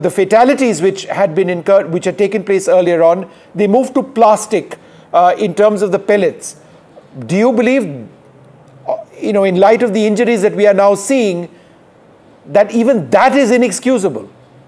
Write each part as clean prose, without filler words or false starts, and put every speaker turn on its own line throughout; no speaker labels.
the fatalities which had been incurred, which had taken place earlier on, they moved to plastic in terms of the pellets. Do you believe, in light of the injuries that we are now seeing, that even that is inexcusable?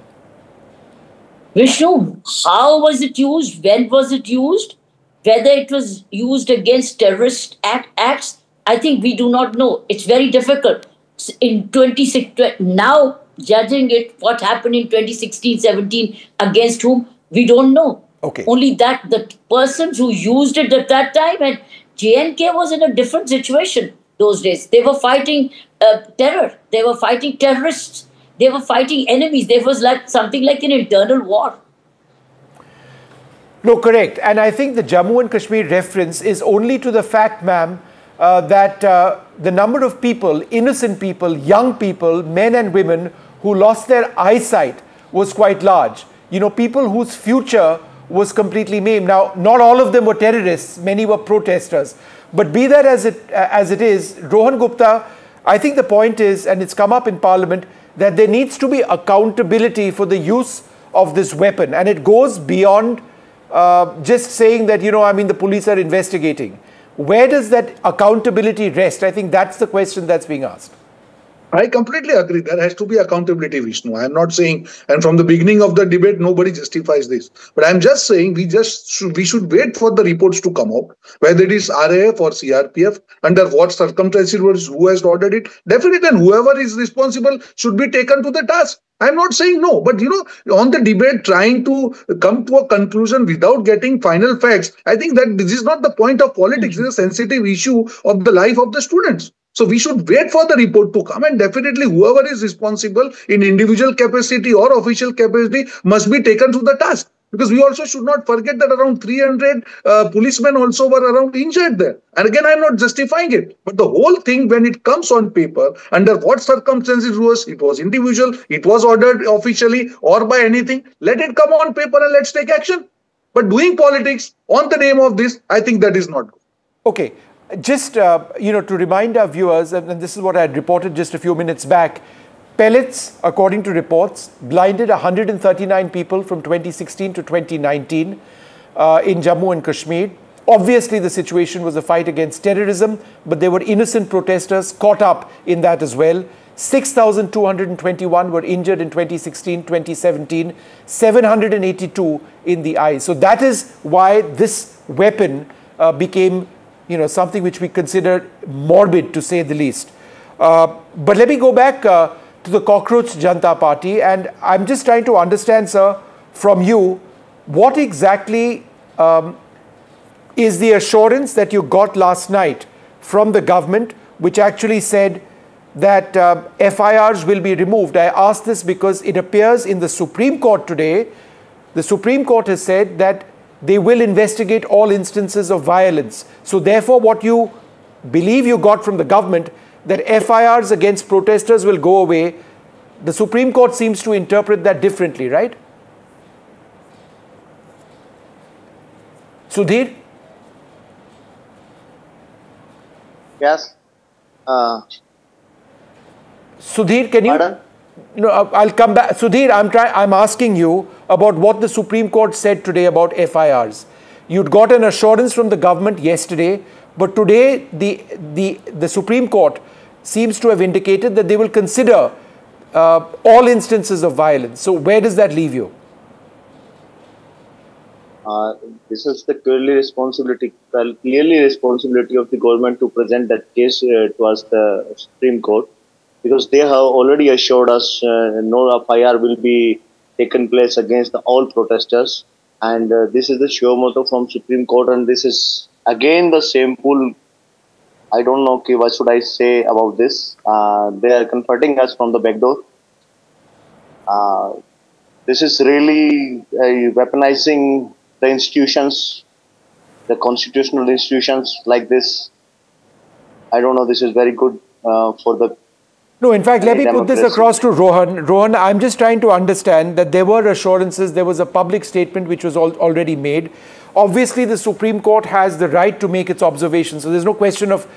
Vishnu, how was it used? When was it used? Whether it was used against terrorist acts, I think we do not know. It's very difficult. In 2016, now judging it, what happened in 2016-17 against whom, we don't know.
Okay.
Only that the persons who used it at that time, and J&K was in a different situation those days. They were fighting terror. They were fighting terrorists. They were fighting enemies. There was something like an internal war.
No, correct. And I think the Jammu and Kashmir reference is only to the fact, ma'am, that the number of people, innocent people, young people, men and women who lost their eyesight was quite large. People whose future was completely maimed. Now, not all of them were terrorists. Many were protesters. But be that as it is, Rohan Gupta, I think the point is, and it's come up in Parliament, that there needs to be accountability for the use of this weapon. And it goes beyond just saying that, the police are investigating. Where does that accountability rest? I think that's the question that's being asked.
I completely agree. There has to be accountability, Vishnu. I am not saying, and from the beginning of the debate, nobody justifies this. But I'm just saying we should wait for the reports to come out, whether it is RAF or CRPF, under what circumstances, who has ordered it. Definitely, and whoever is responsible should be taken to the task. I'm not saying no, but on the debate, trying to come to a conclusion without getting final facts, I think that this is not the point of politics. It's a sensitive issue of the life of the students. So we should wait for the report to come, and definitely whoever is responsible in individual capacity or official capacity must be taken to the task. Because we also should not forget that around 300 policemen also were around injured there. And again, I'm not justifying it. But the whole thing, when it comes on paper, under what circumstances it was individual, it was ordered officially or by anything, let it come on paper and let's take action. But doing politics on the name of this, I think that is not good.
Okay. Just, to remind our viewers, and this is what I had reported just a few minutes back, pellets, according to reports, blinded 139 people from 2016 to 2019 in Jammu and Kashmir. Obviously, the situation was a fight against terrorism, but there were innocent protesters caught up in that as well. 6,221 were injured in 2016, 2017, 782 in the eye. So that is why this weapon became something which we consider morbid, to say the least. But let me go back to the Cockroach Janata Party, and I'm just trying to understand, sir, from you, what exactly is the assurance that you got last night from the government, which actually said that FIRs will be removed? I ask this because it appears in the Supreme Court today, the Supreme Court has said that they will investigate all instances of violence. So therefore, what you believe you got from the government, that FIRs against protesters will go away, the Supreme Court seems to interpret that differently, right? Sudhir?
Yes.
Sudhir, can you?
Pardon?
No, I'll come back. Sudhir, I'm asking you about what the Supreme Court said today about FIRs. You'd got an assurance from the government yesterday, but today the Supreme Court seems to have indicated that they will consider all instances of violence. So where does that leave you?
This is the clearly responsibility of the government to present that case towards the Supreme Court, because they have already assured us no FIR will be taken place against all protesters, and this is the sure motto from Supreme Court, and this is again the same pool. I don't know what should I say about this. They are confronting us from the back door. This is really weaponizing the institutions, the constitutional institutions like this. I don't know, this is very good for the...
No, in fact, let me put this across to Rohan. Rohan, I'm just trying to understand that there were assurances, there was a public statement which was already made. Obviously, the Supreme Court has the right to make its observations, so there's no question of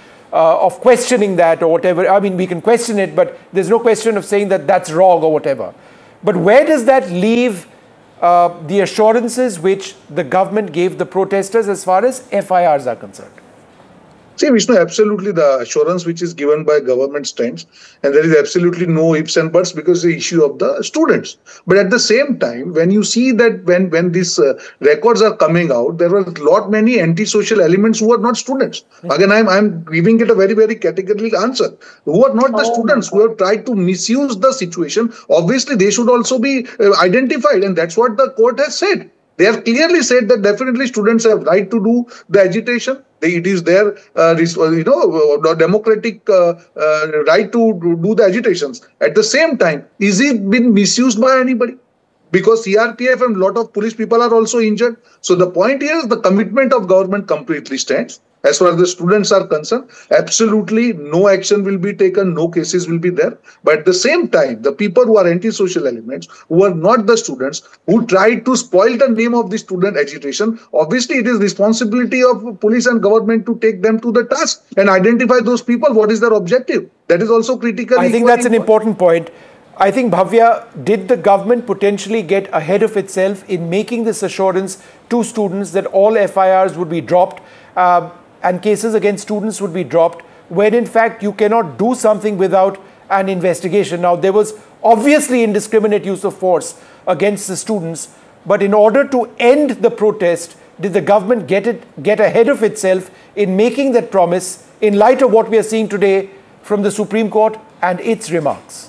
questioning that or whatever. I mean, we can question it, but there's no question of saying that that's wrong or whatever. But where does that leave the assurances which the government gave the protesters as far as FIRs are concerned?
See, Vishnu, absolutely the assurance which is given by government stands, and there is absolutely no ifs and buts because the issue of the students. But at the same time, when you see that when these records are coming out, there were lot many antisocial elements who are not students. Again, I'm giving it a very, very categorical answer. Who are not the students, who have tried to misuse the situation. Obviously, they should also be identified, and that's what the court has said. They have clearly said that definitely students have right to do the agitation. It is their, democratic right to do the agitations. At the same time, is it been misused by anybody? Because CRPF and a lot of police people are also injured. So the point here is the commitment of government completely stands. As far as the students are concerned, absolutely no action will be taken, no cases will be there. But at the same time, the people who are anti-social elements, who are not the students, who tried to spoil the name of the student agitation, obviously it is responsibility of police and government to take them to the task and identify those people, what is their objective. That is also critical.
I think that's an important point. I think, Bhavya, did the government potentially get ahead of itself in making this assurance to students that all FIRs would be dropped and cases against students would be dropped, when in fact you cannot do something without an investigation? Now, there was obviously indiscriminate use of force against the students, but in order to end the protest, did the government get ahead of itself in making that promise in light of what we are seeing today from the Supreme Court and its remarks?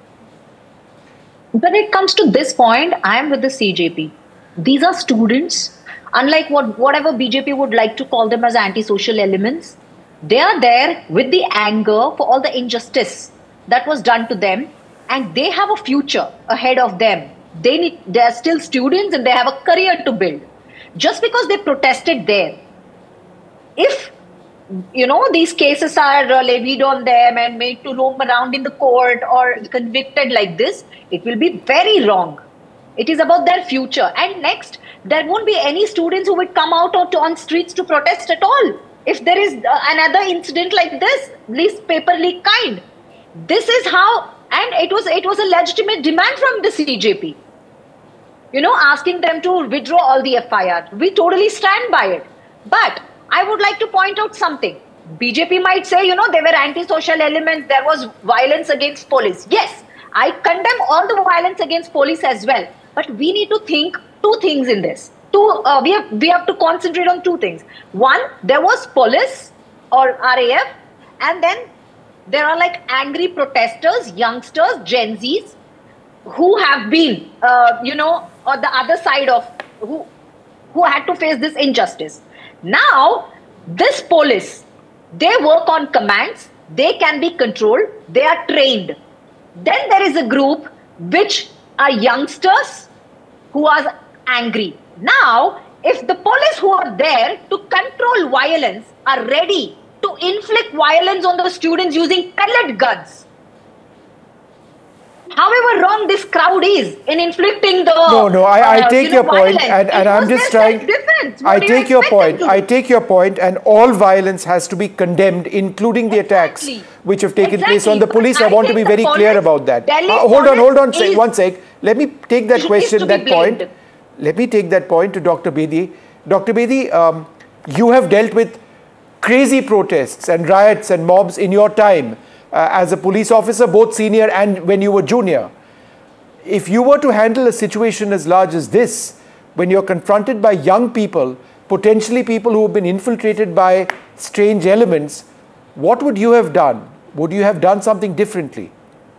When it comes to this point, I am with the CJP. These are students, unlike whatever BJP would like to call them as antisocial elements. They are there with the anger for all the injustice that was done to them, and they have a future ahead of them. They are still students and they have a career to build. Just because they protested there, if these cases are levied on them and made to roam around in the court or convicted like this, it will be very wrong. It is about their future. And next, there won't be any students who would come out on streets to protest at all. If there is another incident like this paper leak kind, this is how, and it was a legitimate demand from the CJP. Asking them to withdraw all the FIR. We totally stand by it. But I would like to point out something. BJP might say, they were anti-social elements, there was violence against police. Yes, I condemn all the violence against police as well. But we need to think two things in this. We have to concentrate on two things. One, there was police or RAF, and then there are like angry protesters, youngsters, Gen Zs, who have been, on the other side of, who had to face this injustice. Now, this police, they work on commands, they can be controlled, they are trained. Then there is a group which are youngsters who are angry. Now, if the police who are there to control violence are ready to inflict violence on the students using pellet guns, however wrong this crowd is in inflicting the
I take your point,
violence,
and I'm just trying. I take your point, and all violence has to be condemned, including the attacks which have taken place on the police. I want to be very clear about that. Hold on, one sec. Let me take that question, that point. Let me take that point to Dr. Bedi. Dr. Bedi, you have dealt with crazy protests and riots and mobs in your time. As a police officer, both senior and when you were junior. If you were to handle a situation as large as this, when you're confronted by young people, potentially people who have been infiltrated by strange elements, what would you have done? Would you have done something differently?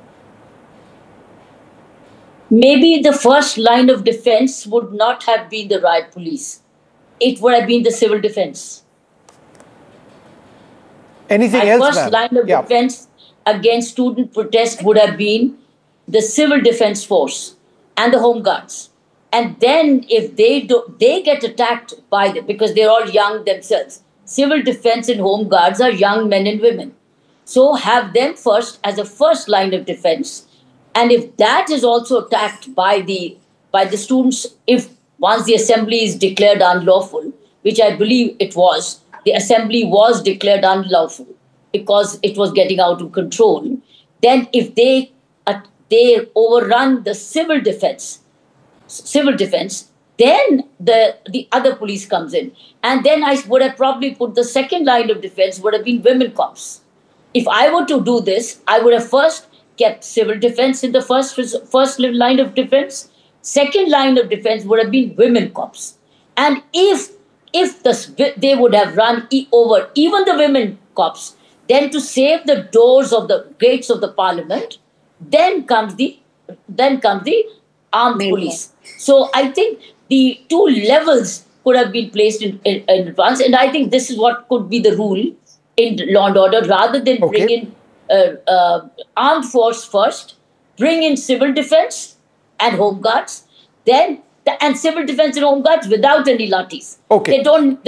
Maybe the first line of defense would not have been the riot police. It would have been the civil defense.
Anything else, ma'am?
First line of defense against student protest would have been the civil defense force and the home guards. And then if they get attacked by them because they're all young themselves. Civil defense and home guards are young men and women. So have them first as a first line of defense. And if that is also attacked by the students, if once the assembly is declared unlawful, which I believe it was, the assembly was declared unlawful because it was getting out of control. Then if they they overrun the civil defense, then the other police comes in. And then I would have probably put the second line of defense would have been women cops. If I were to do this, I would have first kept civil defense in the first line of defense. Second line of defense would have been women cops. And if they would have run over even the women cops, then to save the doors of the gates of the parliament, then comes the armed police. So I think the two levels could have been placed in advance, and I think this is what could be the rule in law and order, rather than bring in armed force first, bring in civil defense and home guards, then and civil defense and home guards without any lathis.
Okay.
They don't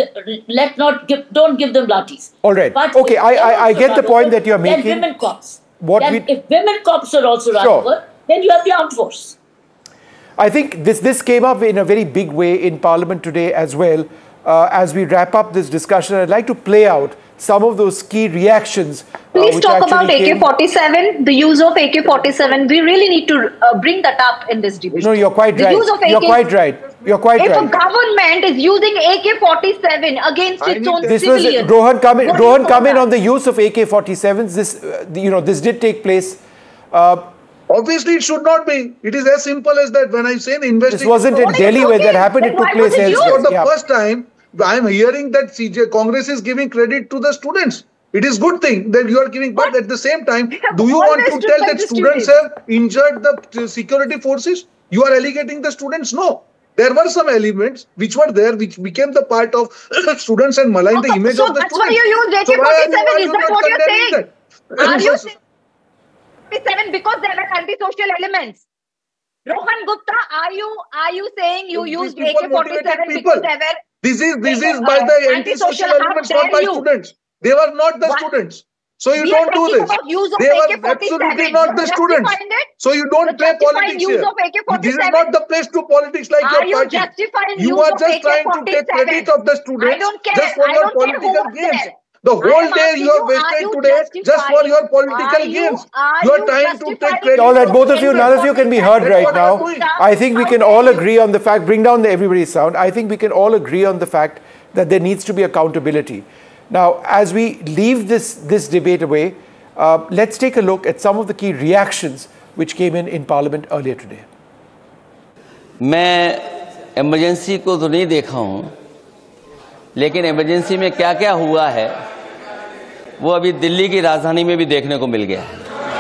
give them lathis.
All right.
But
okay, I get the point that you're making.
Then women cops. If women cops are also run over, then you have the armed force.
I think this came up in a very big way in Parliament today as well. As we wrap up this discussion, I'd like to play out some of those key reactions.
Please talk about AK-47, the use of AK-47. We really need to bring that up in this debate.
No, you're quite right. You're quite right. You're quite right.
If a government is using AK-47 against its own civilians...
Rohan, come in on the use of AK-47s. This did take place.
Obviously, it should not be. It is as simple as that. When I say the investigation...
This wasn't in Delhi where that happened. It took place elsewhere.
For the first time, I am hearing that Congress is giving credit to the students. It is good thing that you are giving, but at the same time, do you want to tell that students have injured the security forces? You are alienating the students? No. There were some elements which were there, which became the part of students and malign the image of the students.
So that's why you used AK-47. Is that what you're saying? Are you saying AK-47 because there are anti-social elements? Rohan Gupta, are you saying you used AK-47 because there were...
This is by the anti-social elements, not by students. They were not the students. So you don't do this. They were absolutely not the students. So you don't play politics here. This is not the place to politics like your party. You are just trying to take credit of the students just for your political gains. The whole day you have wasted today just for your political gains. You are trying to take credit.
All right, both of you, none of you can be heard right now. I think we can all agree on the fact, bring down everybody's sound. I think we can all agree on the fact that there needs to be accountability. Now, as we leave this debate away, let's take a look at some of the key reactions which came in Parliament earlier today.
मैं emergency को तो नहीं देखा हूं, लेकिन emergency में क्या क्या हुआ है वो अभी दिल्ली की राजधानी में भी देखने को मिल गया।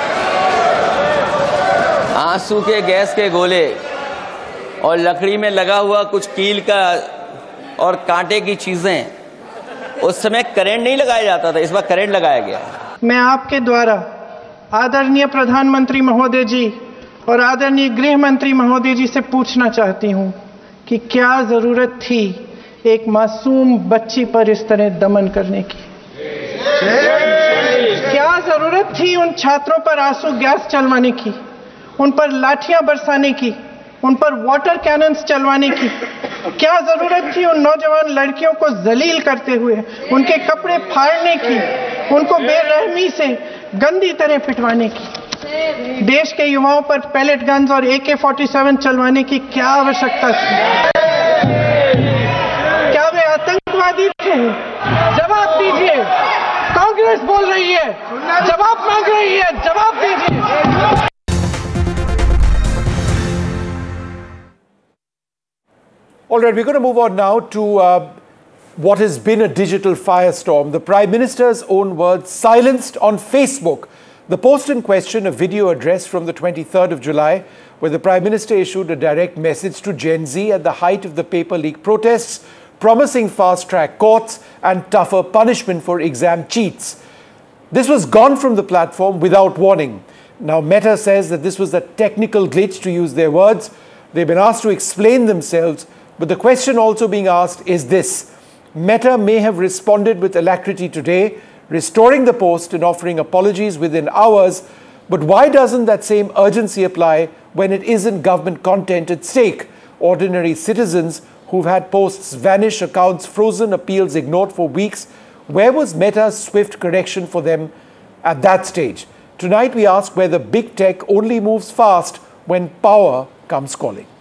आंसू के गैस के गोले और लकड़ी में लगा हुआ कुछ कील का और कांटे की चीजें, उस समय करंट नहीं लगाया जाता था, इस बार करंट लगाया गया।
मैं आपके द्वारा आदरणीय प्रधानमंत्री महोदय जी और आदरणीय गृह मंत्री महोदय जी से पूछना चाहती हूं कि क्या जरूरत थी एक मासूम बच्ची पर इस तरह दमन करने की? क्या जरूरत थी उन छात्रों पर आंसू गैस चलवाने की, उन पर लाठियां बरसाने की, उन पर वाटर कैनन्स चलवाने की? क्या जरूरत थी उन नौजवान लड़कियों को जलील करते हुए उनके कपड़े फाड़ने की, उनको बेरहमी से गंदी तरह पिटवाने की? देश के युवाओं पर पैलेट गन्स और AK-47 चलवाने की क्या आवश्यकता थी? क्या वे आतंकवादी थे? जवाब दीजिए। कांग्रेस बोल रही है, जवाब मांग रही है, जवाब दीजिए।
All right, we're going to move on now to what has been a digital firestorm. The Prime Minister's own words silenced on Facebook. The post in question, a video address from the 23rd of July, where the Prime Minister issued a direct message to Gen Z at the height of the paper leak protests, promising fast-track courts and tougher punishment for exam cheats. This was gone from the platform without warning. Now, Meta says that this was a technical glitch, to use their words. They've been asked to explain themselves. But the question also being asked is this: Meta may have responded with alacrity today, restoring the post and offering apologies within hours, but why doesn't that same urgency apply when it isn't government content at stake? Ordinary citizens who've had posts vanish, accounts frozen, appeals ignored for weeks. Where was Meta's swift correction for them at that stage? Tonight we ask whether big tech only moves fast when power comes calling.